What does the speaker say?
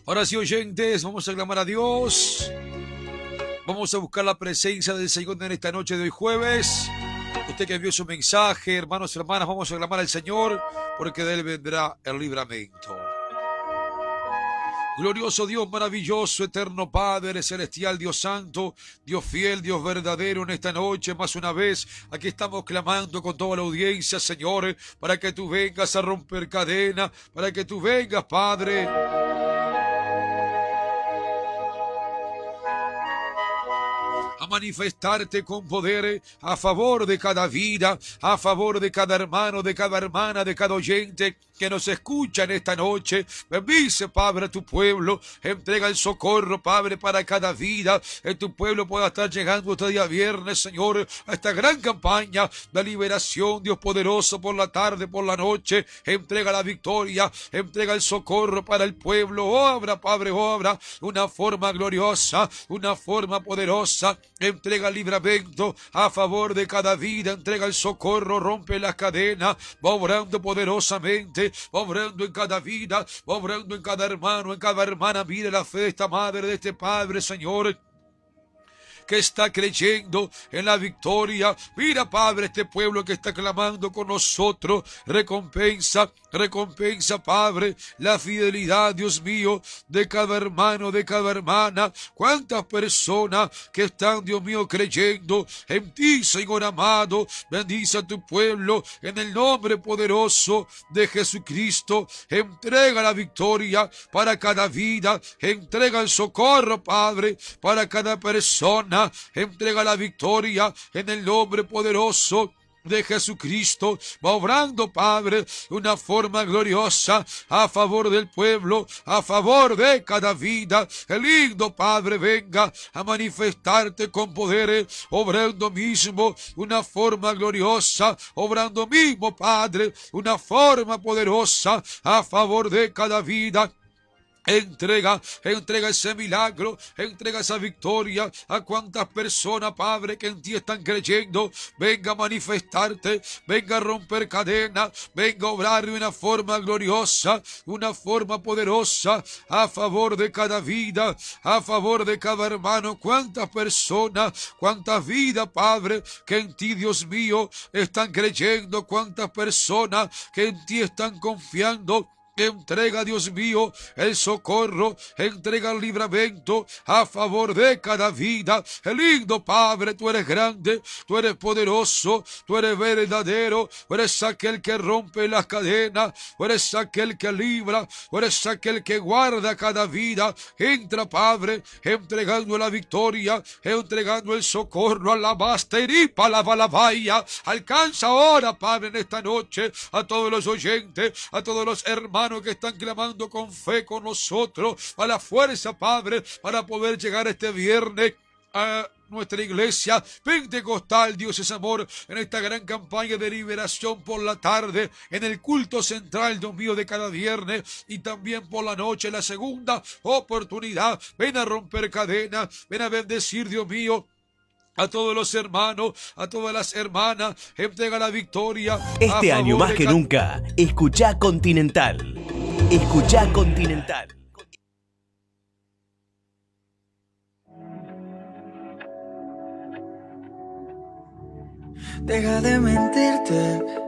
Ahora sí, oyentes, vamos a clamar a Dios. Vamos a buscar la presencia del Señor en esta noche de hoy jueves. Usted que envió su mensaje, hermanos y hermanas, vamos a clamar al Señor, porque de Él vendrá el libramento. Glorioso Dios, maravilloso, eterno Padre celestial, Dios santo, Dios fiel, Dios verdadero, en esta noche, más una vez, aquí estamos clamando con toda la audiencia, Señor, para que tú vengas a romper cadena, para que tú vengas, Padre, a manifestarte con poder a favor de cada vida, a favor de cada hermano, de cada hermana, de cada oyente que nos escucha en esta noche. Bendice, Padre, a tu pueblo, entrega el socorro, Padre, para cada vida, que tu pueblo pueda estar llegando este día viernes, Señor, a esta gran campaña de liberación, Dios poderoso, por la tarde, por la noche. Entrega la victoria, entrega el socorro para el pueblo. Obra, Padre, obra una forma gloriosa, una forma poderosa. Entrega el libramento a favor de cada vida, entrega el socorro, rompe las cadenas, va obrando poderosamente, va obrando en cada vida, va obrando en cada hermano, en cada hermana. Mire la fe de esta madre, de este padre, Señor, que está creyendo en la victoria. Mira, Padre, este pueblo que está clamando con nosotros. Recompensa, recompensa, Padre, la fidelidad, Dios mío, de cada hermano, de cada hermana. Cuántas personas que están, Dios mío, creyendo en ti, Señor amado. Bendice a tu pueblo en el nombre poderoso de Jesucristo. Entrega la victoria para cada vida. Entrega el socorro, Padre, para cada persona. Entrega la victoria en el nombre poderoso de Jesucristo. Va obrando, Padre, una forma gloriosa a favor del pueblo, a favor de cada vida. El lindo Padre venga a manifestarte con poder, obrando mismo una forma gloriosa, obrando mismo, Padre, una forma poderosa a favor de cada vida. Entrega ese milagro, entrega esa victoria a cuantas personas, Padre, que en ti están creyendo. Venga a manifestarte, venga a romper cadenas, venga a obrar de una forma gloriosa, una forma poderosa a favor de cada vida, a favor de cada hermano. Cuántas personas, cuántas vidas, Padre, que en ti, Dios mío, están creyendo. Cuántas personas que en ti están confiando. Entrega, Dios mío, el socorro, entrega el libramento a favor de cada vida. El lindo Padre, tú eres grande, tú eres poderoso, tú eres verdadero, tú eres aquel que rompe las cadenas, tú eres aquel que libra, tú eres aquel que guarda cada vida. Entra, Padre, entregando la victoria, entregando el socorro a la basteripa, la balabaya. Alcanza ahora, Padre, en esta noche a todos los oyentes, a todos los hermanos que están clamando con fe con nosotros, a la fuerza, Padre, para poder llegar este viernes a nuestra iglesia pentecostal. Dios es amor, en esta gran campaña de liberación por la tarde, en el culto central, Dios mío, de cada viernes, y también por la noche, la segunda oportunidad. Ven a romper cadenas, ven a bendecir, Dios mío, a todos los hermanos, a todas las hermanas. Entrega la victoria a Este año favor más de que cada... nunca, escuchá Continental. Escuchá Continental. Deja de mentirte,